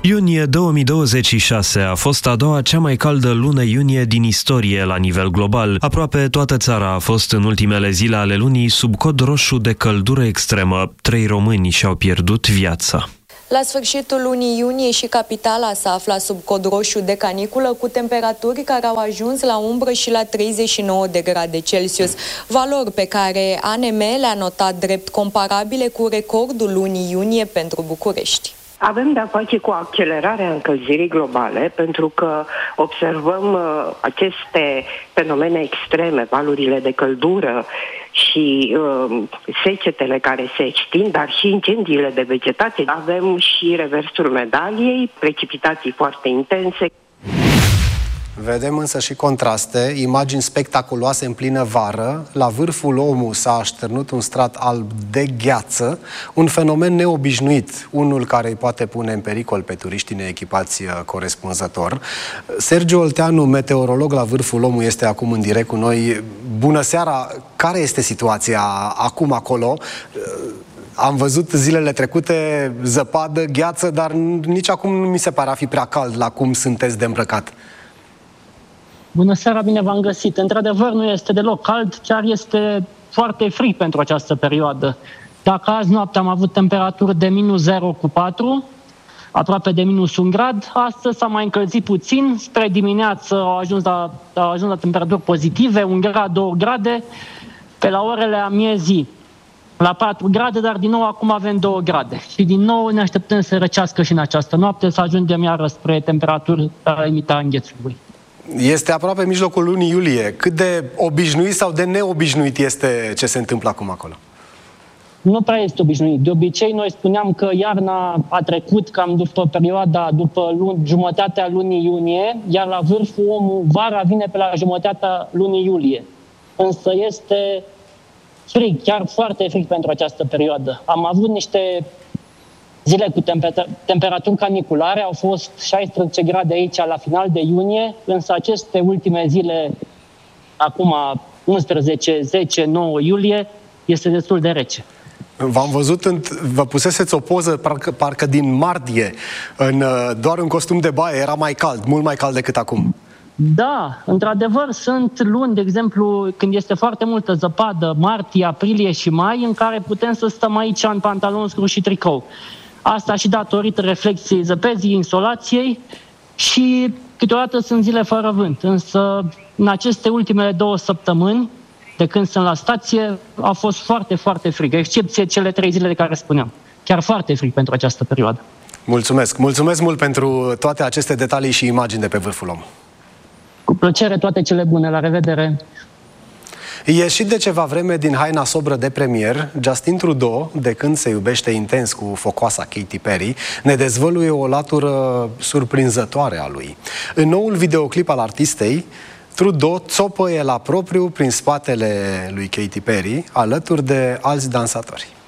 Iunie 2026 a fost a doua cea mai caldă lună iunie din istorie la nivel global. Aproape toată țara a fost în ultimele zile ale lunii sub cod roșu de căldură extremă. 3 români și-au pierdut viața. La sfârșitul lunii iunie și capitala s-a aflat sub cod roșu de caniculă, cu temperaturi care au ajuns la umbră și la 39 de grade Celsius, valori pe care ANM le-a notat drept comparabile cu recordul lunii iunie pentru București. Avem de-a face cu accelerarea încălzirii globale, pentru că observăm aceste fenomene extreme, valurile de căldură și secetele care se extind, dar și incendiile de vegetație. Avem și reversul medaliei, precipitații foarte intense. Vedem însă și contraste, imagini spectaculoase în plină vară. La vârful Omu s-a așternut un strat alb de gheață, un fenomen neobișnuit, unul care îi poate pune în pericol pe turiștii neechipați corespunzător. Sergiu Olteanu, meteorolog la vârful Omu, este acum în direct cu noi. Bună seara! Care este situația acum acolo? Am văzut zilele trecute zăpadă, gheață, dar nici acum nu mi se pare a fi prea cald la cum sunteți de îmbrăcat. Bună seara, bine v-am găsit. Într-adevăr, nu este deloc cald, chiar este foarte frig pentru această perioadă. Dacă azi noapte am avut temperaturi de -0,4, aproape de -1 grad, astăzi s-a mai încălzit puțin, spre dimineață au ajuns la temperaturi pozitive, 1 grad, 2 grade, pe la orele amiezii la 4 grade, dar din nou acum avem 2 grade. Și din nou ne așteptăm să răcească și în această noapte, să ajungem iară spre temperaturi la limita înghețului. Este aproape mijlocul lunii iulie. Cât de obișnuit sau de neobișnuit este ce se întâmplă acum acolo? Nu prea este obișnuit. De obicei, noi spuneam că iarna a trecut cam după jumătatea lunii iunie, iar la vârful Omu vara vine pe la jumătatea lunii iulie. Însă este frig, chiar foarte frig pentru această perioadă. Am avut niște zile cu temperaturi caniculare, au fost 16 grade aici la final de iunie, însă aceste ultime zile, acum 11, 10, 9 iulie, este destul de rece. V-am văzut, vă puseseți o poză parcă din martie, doar în costum de baie, era mai cald, mult mai cald decât acum. Da, într-adevăr, sunt luni, de exemplu, când este foarte multă zăpadă, martie, aprilie și mai, în care putem să stăm aici în pantaloni scurs și tricou. Asta și datorită reflexiei zăpezii, insolației și câteodată sunt zile fără vânt. Însă în aceste ultimele 2 săptămâni, de când sunt la stație, a fost foarte, foarte frig, excepție cele 3 zile de care spuneam. Chiar foarte frig pentru această perioadă. Mulțumesc! Mulțumesc mult pentru toate aceste detalii și imagini de pe vârful Omu. Cu plăcere, toate cele bune, la revedere! Ieșit de ceva vreme din haina sobră de premier, Justin Trudeau, de când se iubește intens cu focoasa Katy Perry, ne dezvăluie o latură surprinzătoare a lui. În noul videoclip al artistei, Trudeau țopăie la propriu prin spatele lui Katy Perry, alături de alți dansatori.